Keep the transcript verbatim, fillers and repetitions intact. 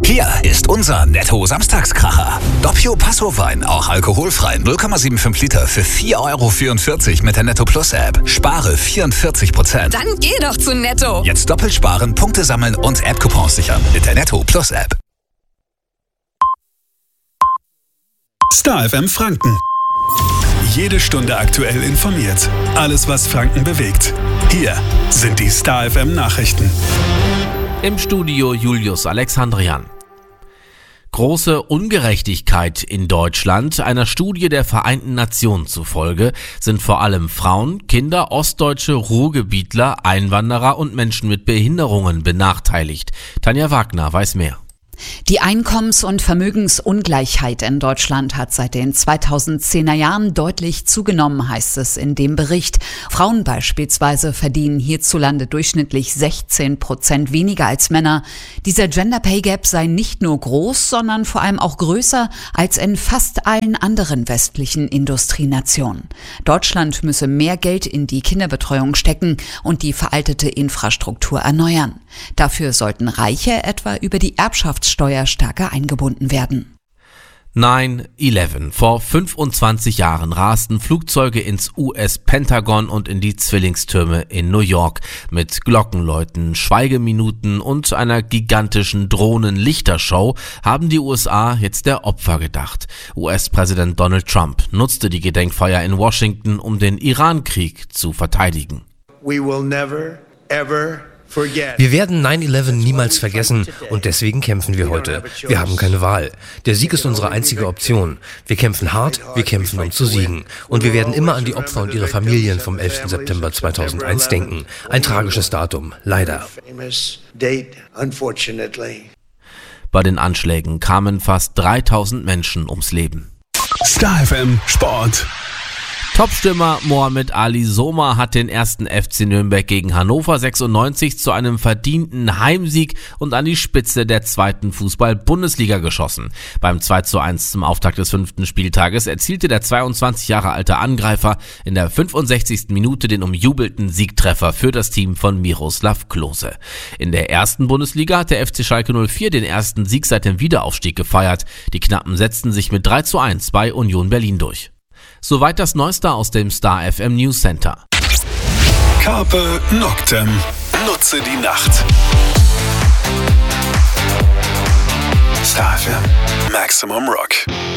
Hier ist unser Netto-Samstagskracher. Doppio Passo-Wein, auch alkoholfrei, null Komma fünfundsiebzig Liter für vier Euro vierundvierzig mit der Netto Plus App. Spare vierundvierzig Prozent. Dann geh doch zu Netto. Jetzt doppelt sparen, Punkte sammeln und App-Coupons sichern mit der Netto Plus App. Star F M Franken. Jede Stunde aktuell informiert. Alles, was Franken bewegt. Hier sind die Star F M Nachrichten. Im Studio Julius Alexandrian. Große Ungerechtigkeit in Deutschland. Einer Studie der Vereinten Nationen zufolge sind vor allem Frauen, Kinder, Ostdeutsche, Ruhrgebietler, Einwanderer und Menschen mit Behinderungen benachteiligt. Tanja Wagner weiß mehr. Die Einkommens- und Vermögensungleichheit in Deutschland hat seit den zweitausendzehner Jahren deutlich zugenommen, heißt es in dem Bericht. Frauen beispielsweise verdienen hierzulande durchschnittlich sechzehn Prozent weniger als Männer. Dieser Gender Pay Gap sei nicht nur groß, sondern vor allem auch größer als in fast allen anderen westlichen Industrienationen. Deutschland müsse mehr Geld in die Kinderbetreuung stecken und die veraltete Infrastruktur erneuern. Dafür sollten Reiche etwa über die Erbschaftssteuer stärker eingebunden werden. nine eleven. Vor fünfundzwanzig Jahren rasten Flugzeuge ins U S-Pentagon und in die Zwillingstürme in New York. Mit Glockenläuten, Schweigeminuten und einer gigantischen Drohnen-Lichtershow haben die U S A jetzt der Opfer gedacht. U S-Präsident Donald Trump nutzte die Gedenkfeier in Washington, um den Iran-Krieg zu verteidigen. We will never, ever Wir werden nine eleven niemals vergessen und deswegen kämpfen wir heute. Wir haben keine Wahl. Der Sieg ist unsere einzige Option. Wir kämpfen hart, wir kämpfen, um zu siegen. Und wir werden immer an die Opfer und ihre Familien vom elften September zweitausendeins denken. Ein tragisches Datum, leider. Bei den Anschlägen kamen fast dreitausend Menschen ums Leben. Star F M Sport. Topstürmer Mohamed Ali Soma hat den ersten F C Nürnberg gegen Hannover sechsundneunzig zu einem verdienten Heimsieg und an die Spitze der zweiten Fußball-Bundesliga geschossen. Beim zwei zu eins zum Auftakt des fünften Spieltages erzielte der zweiundzwanzig Jahre alte Angreifer in der fünfundsechzigsten Minute den umjubelten Siegtreffer für das Team von Miroslav Klose. In der ersten Bundesliga hat der F C Schalke null vier den ersten Sieg seit dem Wiederaufstieg gefeiert. Die Knappen setzten sich mit drei zu eins bei Union Berlin durch. Soweit das Neueste aus dem Star F M News Center. Carpe Noctem. Nutze die Nacht. Star F M. Maximum Rock.